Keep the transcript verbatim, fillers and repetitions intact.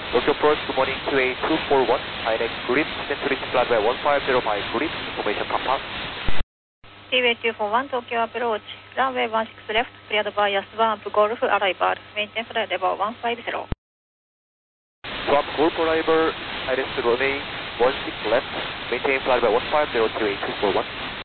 Tokyo Approach, good morning, Q A two four one. I N X Grid, Century flight by one five zero five Grid, information confirm. Q A two four one, Tokyo Approach, runway one six left, cleared by Swamp Golf arrival, maintain flight level one five zero. Swamp Golf arrival, I N X runway one six left, maintain flight by one five zero Q A two four one.